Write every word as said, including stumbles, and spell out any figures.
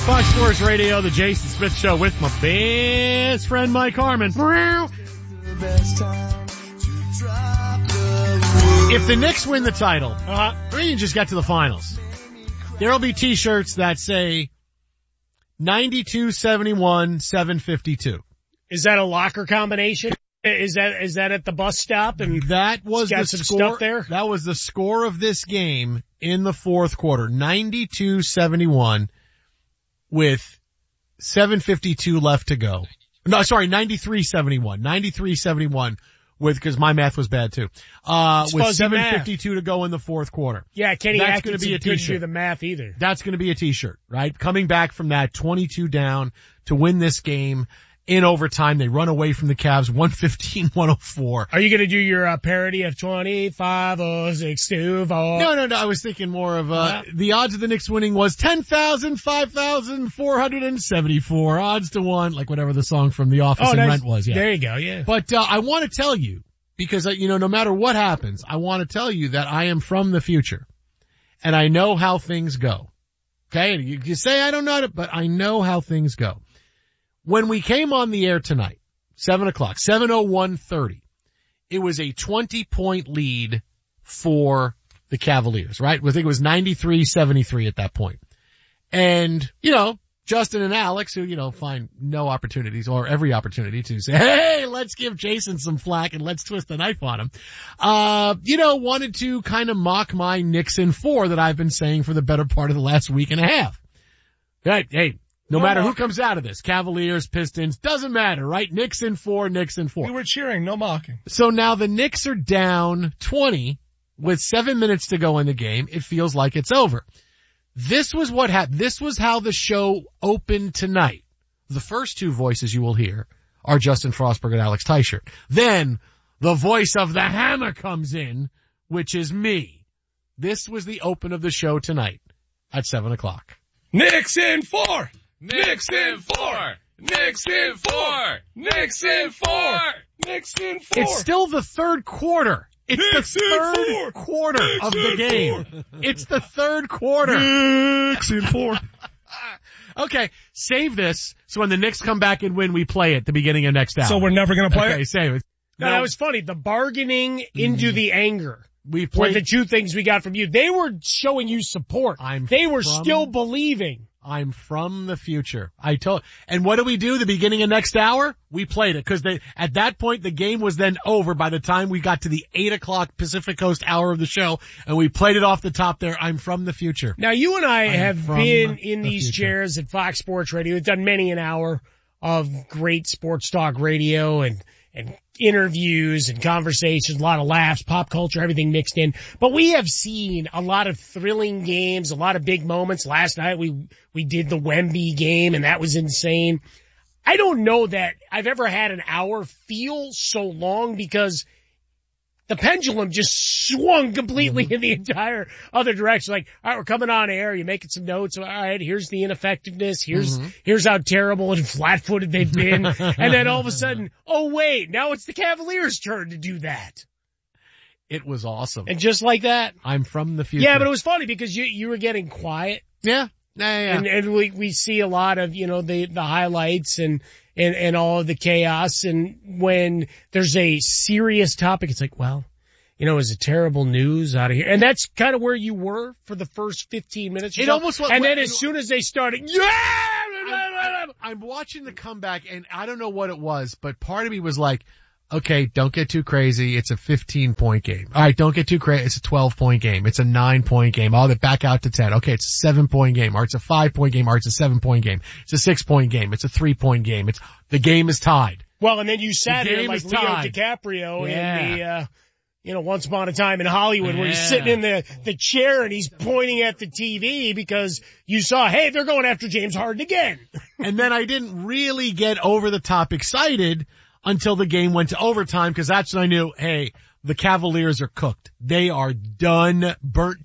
Fox Sports Radio, the Jason Smith Show with my best friend Mike Harmon. If the Knicks win the title, uh-huh. or you just got to the finals, there'll be t-shirts that say ninety-two seventy-one seven fifty-two. Is that a locker combination? Is that, is that at the bus stop? And that was the some score, stuff there? That was the score of this game in the fourth quarter. ninety-two seventy-one with seven fifty-two left to go. No, sorry, ninety-three seventy-one. ninety-three seventy-one with, cause my math was bad too. Uh, with seven fifty-two to go in the fourth quarter. Yeah, Kenny That's going to be a couldn't t-shirt. do the math either. That's going to be a t-shirt, right? Coming back from that twenty-two down to win this game in overtime. They run away from the Cavs one fifteen one oh four. Are you going to do your uh, parody of twenty-five oh six two four? No, no, no. I was thinking more of, uh, yeah. the odds of the Knicks winning was ten thousand, five thousand four hundred seventy-four. Odds to one, like whatever the song from The Office oh, and Rent was. Yeah. There you go, yeah. But, uh, I want to tell you, because, uh, you know, no matter what happens, I want to tell you that I am from the future. And I know how things go. Okay? You, you say I don't know it, but I know how things go. When we came on the air tonight, seven o'clock, seven oh one thirty, it was a twenty point lead for the Cavaliers, right? I think it was ninety-three seventy-three at that point. And, you know, Justin and Alex, who, you know, find no opportunities or every opportunity to say, hey, let's give Jason some flack and let's twist the knife on him, uh, you know, wanted to kind of mock my Knicks in four that I've been saying for the better part of the last week and a half. Hey, hey. No, no matter mocking. Who comes out of this, Cavaliers, Pistons, doesn't matter, right? Knicks in four, Knicks in four. We were cheering, no mocking. So now the Knicks are down twenty with seven minutes to go in the game. It feels like it's over. This was what happened. This was how the show opened tonight. The first two voices you will hear are Justin Frostberg and Alex Teichert. Then the voice of the hammer comes in, which is me. This was the open of the show tonight at seven o'clock. Knicks in four! Knicks in four! Knicks in four! Knicks in four! Knicks in four! It's still the third quarter. It's Knicks the third quarter Knicks of the game. Four. It's the third quarter. Knicks in four. Okay, save this so when the Knicks come back and win, we play it at the beginning of next hour. So we're never going to play okay, it? save it. No, that was funny. The bargaining into mm. the anger. We played were the two things we got from you. They were showing you support. I'm they were from... still believing. I'm from the future. I told, and what do we do the beginning of next hour? We played it because they, at that point the game was then over by the time we got to the eight o'clock Pacific Coast hour of the show and we played it off the top there. I'm from the future. Now you and I I'm have been in the these future. chairs at Fox Sports Radio. We've done many an hour of great sports talk radio and, and interviews and conversations, a lot of laughs, pop culture, everything mixed in. But we have seen a lot of thrilling games, a lot of big moments. Last night we, we did the Wemby game and that was insane. I don't know that I've ever had an hour feel so long because the pendulum just swung completely mm-hmm. in the entire other direction. Like, all right, we're coming on air. You're making some notes. All right, here's the ineffectiveness. Here's, mm-hmm. here's how terrible and flat-footed they've been. And then all of a sudden, oh wait, now it's the Cavaliers' turn to do that. It was awesome. And just like that. I'm from the future. Yeah, but it was funny because you, you were getting quiet. Yeah. Yeah, yeah. And, and we, we see a lot of, you know, the, the highlights and, and, and all of the chaos. And when there's a serious topic, it's like, well, you know, is it terrible news out of here? And that's kind of where you were for the first fifteen minutes or it so. Almost was, and then it, as soon as they started, yeah! I'm, I'm watching the comeback and I don't know what it was, but part of me was like, okay, don't get too crazy. It's a fifteen point game. All right, don't get too crazy. It's a twelve point game. It's a nine point game. Oh, they back out to ten. Okay, it's a seven point game, or it's a five point game, or it's a seven point game. It's a six point game. It's a three point game. It's, the game is tied. Well, and then you sat the here like Leo tied. DiCaprio yeah. in the, uh, you know, Once Upon a Time in Hollywood yeah. where he's sitting in the, the chair and he's pointing at the T V because you saw, hey, they're going after James Harden again. And then I didn't really get over the top excited until the game went to overtime, because that's when I knew, hey, the Cavaliers are cooked. They are done, burnt